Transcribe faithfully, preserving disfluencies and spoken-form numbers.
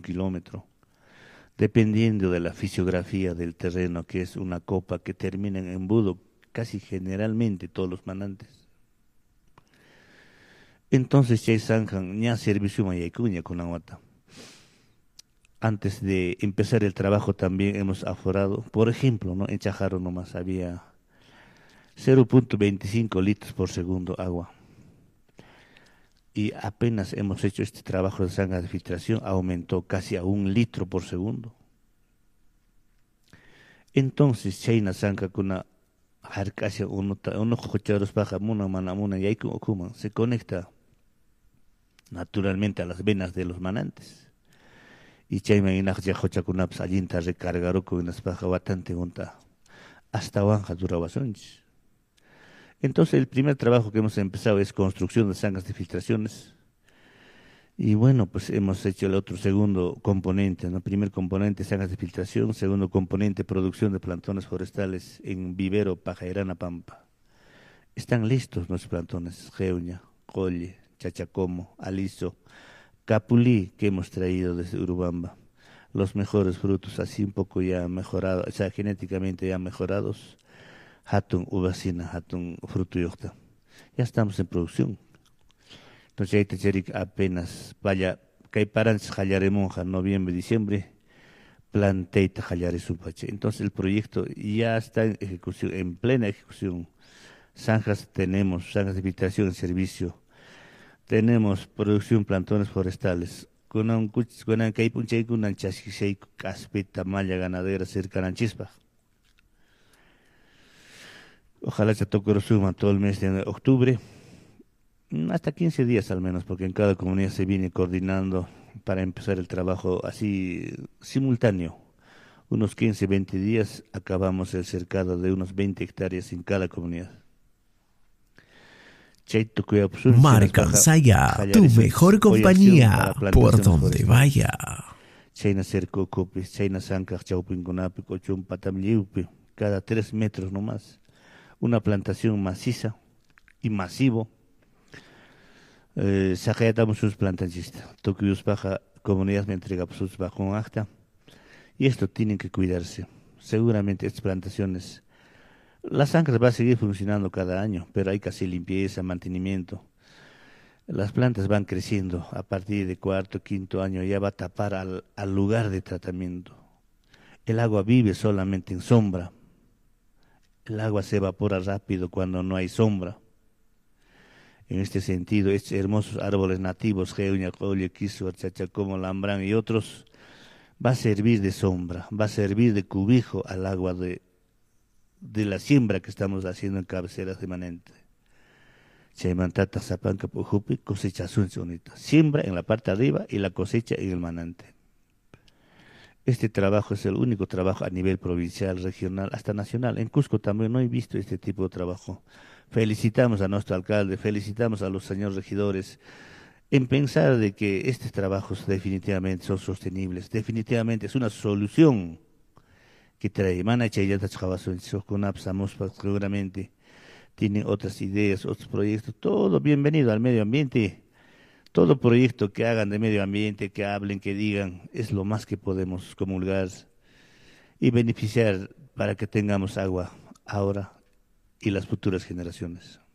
kilómetro, dependiendo de la fisiografía del terreno, que es una copa que termina en embudo, casi generalmente todos los manantes. Entonces, chay zanjan, ña servicio mayaykuña con aguata. Antes de empezar el trabajo también hemos aforado, por ejemplo, ¿no? En Chajaro nomás había cero punto veinticinco litros por segundo agua. Y apenas hemos hecho este trabajo de zanja de filtración, aumentó casi a un litro por segundo. Entonces, China zanja kuna harkasia uno uno cocharos baja muna manamuna y ahí como se conecta naturalmente a las venas de los manantes. Y chayman inakja hochakunapas allinta recargaruku inaspaja bastante junta hasta Wanja Durabasunch. Entonces el primer trabajo que hemos empezado es construcción de zanjas de filtraciones. Y bueno, pues hemos hecho el otro segundo componente, ¿no? Primer componente, zanjas de filtración. Segundo componente, producción de plantones forestales en Vivero, Pajairana, Pampa. Están listos nuestros plantones, Geuña, Colle, Chachacomo, Aliso, Capulí, que hemos traído desde Urubamba. Los mejores frutos, así un poco ya mejorados, o sea, genéticamente ya mejorados. Hatun uvasina, hatun fruto yocta. Ya estamos en producción. Entonces ahí te cherik apenas vaya, que paran monja, noviembre, diciembre, planteita jallare supache. Entonces el proyecto ya está en ejecución, en plena ejecución. Zanjas tenemos, zanjas de filtración en servicio. Tenemos producción plantones forestales. Con un cuch, con un caipunche, con un chasquisei, caspita, malla ganadera, cerca de Chispa. Ojalá se toque suma todo el mes de octubre, hasta quince días al menos, porque en cada comunidad se viene coordinando para empezar el trabajo así simultáneo. Unos quince, veinte días acabamos el cercado de unos veinte hectáreas en cada comunidad. Marca Saya, tu mejor compañía, por donde vaya. Chayna cerco copis, Chayna zanca, chaupincunapi, cochun patamliupi, cada tres metros nomás. Una plantación maciza y masivo. Eh, Sajayatamos sus plantanchistas. Tokuyus baja comunidad me entrega sus bajo un acta. Y esto tienen que cuidarse. Seguramente estas plantaciones, las zancas va a seguir funcionando cada año, pero hay que hacer limpieza, mantenimiento. Las plantas van creciendo a partir de cuarto, quinto año, ya va a tapar al, al lugar de tratamiento. El agua vive solamente en sombra. El agua se evapora rápido cuando no hay sombra. En este sentido, estos hermosos árboles nativos, Geuña, Colle, Quiso, Chachacomo, Lambrán y otros, va a servir de sombra, va a servir de cubijo al agua de, de la siembra que estamos haciendo en cabeceras de manente. Chaimantata, Zapanca, Pujupi, cosecha sunchonita. Siembra en la parte de arriba y la cosecha en el manante. Este trabajo es el único trabajo a nivel provincial, regional, hasta nacional. En Cusco también no he visto este tipo de trabajo. Felicitamos a nuestro alcalde, felicitamos a los señores regidores en pensar de que estos trabajos definitivamente son sostenibles. Definitivamente es una solución que trae. Mana Chayata Chabasun, Sokunapsamos, seguramente tienen otras ideas, otros proyectos. Todo bienvenido al medio ambiente. Todo proyecto que hagan de medio ambiente, que hablen, que digan, es lo más que podemos comulgar y beneficiar para que tengamos agua ahora y las futuras generaciones.